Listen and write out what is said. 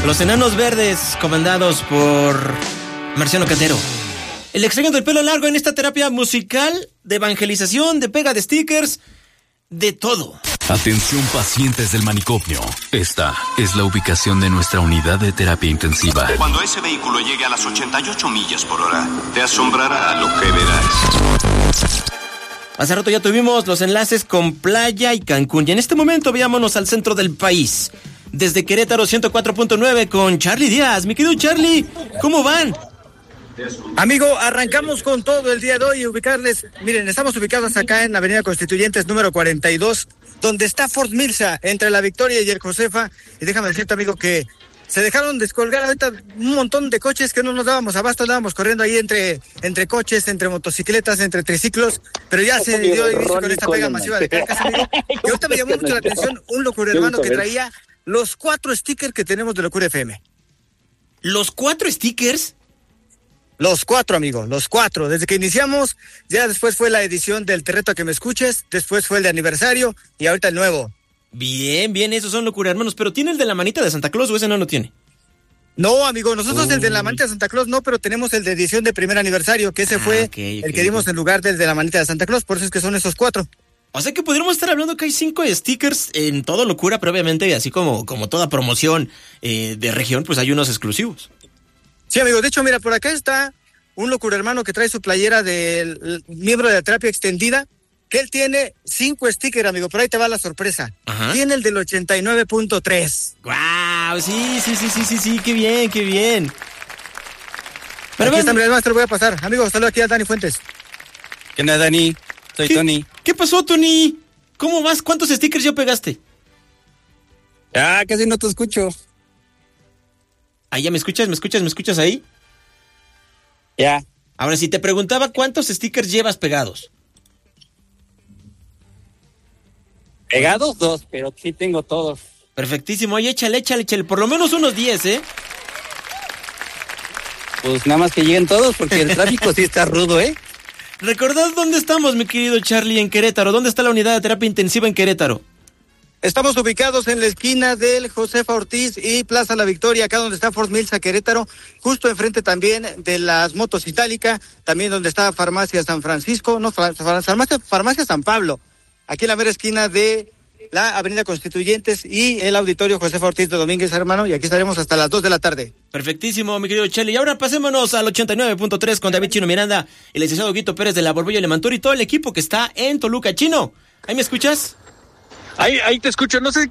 Los Enanos Verdes, comandados por Marciano Cantero. El extraño del pelo largo en esta terapia musical, de evangelización, de pega de stickers, de todo. Atención pacientes del manicomio. Esta es la ubicación de nuestra unidad de terapia intensiva. Cuando ese vehículo llegue a las 88 millas por hora, te asombrará lo que verás. Hace rato ya tuvimos los enlaces con Playa y Cancún. Y en este momento veámonos al centro del país. Desde Querétaro 104.9 con Charlie Díaz. Mi querido Charlie, ¿cómo van? Amigo, arrancamos con todo el día de hoy y ubicarles. Miren, estamos ubicados acá en Avenida Constituyentes número 42, donde está Ford Milsa, entre la Victoria y el Josefa. Y déjame decirte, amigo, que se dejaron descolgar ahorita un montón de coches que no nos dábamos abasto, andábamos corriendo ahí entre coches, entre motocicletas, entre triciclos, pero ya se dio inicio con esta pega masiva de cargas, amigo. Y ahorita me llamó mucho la atención un locura hermano que traía los 4 stickers que tenemos de Locura FM. ¿Los 4 stickers? Los 4, amigo, los 4. Desde que iniciamos, ya después fue la edición del Te reto a que me escuches, después fue el de aniversario y ahorita el nuevo. Bien, esos son Locura hermanos, pero ¿tiene el de la manita de Santa Claus o ese no lo tiene? No, amigo, nosotros el de la manita de Santa Claus no, pero tenemos el de edición de primer aniversario, que ese fue el que dimos en lugar del de la manita de Santa Claus, por eso es que son esos 4. O sea que podríamos estar hablando que hay 5 stickers en todo Locura, pero obviamente, así como toda promoción de región, pues hay unos exclusivos. Sí, amigo, de hecho, mira, por acá está un locura hermano que trae su playera del miembro de la terapia extendida, que él tiene 5 stickers, amigo, pero ahí te va la sorpresa. Ajá. Tiene el del 89.3. ¡Guau! Sí, qué bien. Pero aquí está, mira, además te lo voy a pasar. Amigo, saludo aquí a Dani Fuentes. ¿Qué onda, Dani? Soy Tony. ¿Qué pasó, Tony? ¿Cómo vas? ¿Cuántos stickers ya pegaste? Ah, casi no te escucho. ¿Ah, ya me escuchas? ¿Me escuchas ahí? Ya. Ahora, si te preguntaba cuántos stickers llevas pegados. Pegados 2, pero sí tengo todos. Perfectísimo. Oye, échale. Por lo menos unos 10, ¿eh? Pues nada más que lleguen todos, porque el tráfico sí está rudo, ¿eh? ¿Recordad dónde estamos, mi querido Charlie, en Querétaro? ¿Dónde está la unidad de terapia intensiva en Querétaro? Estamos ubicados en la esquina del Josefa Ortiz y Plaza La Victoria, acá donde está Ford Milsa Querétaro, justo enfrente también de las motos Itálica, también donde está Farmacia San Francisco, Farmacia San Pablo, aquí en la mera esquina de la Avenida Constituyentes y el Auditorio Josefa Ortiz de Domínguez, hermano, y aquí estaremos hasta las 2 de la tarde. Perfectísimo, mi querido Charlie. Y ahora pasémonos al 89.3 con David Chino Miranda, el licenciado Guito Pérez de la Borbilla Lemantur y todo el equipo que está en Toluca. Chino, ¿ahí me escuchas? Ahí te escucho, no sé